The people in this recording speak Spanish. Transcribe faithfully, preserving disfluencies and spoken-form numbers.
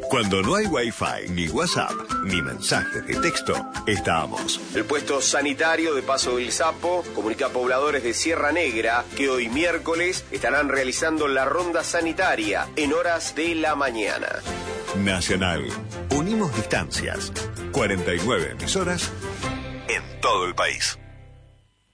Cuando no hay Wi-Fi, ni WhatsApp, ni mensajes de texto, estamos. El puesto sanitario de Paso del Sapo comunica a pobladores de Sierra Negra que hoy miércoles estarán realizando la ronda sanitaria en horas de la mañana. Nacional. Unimos distancias. cuarenta y nueve emisoras en todo el país.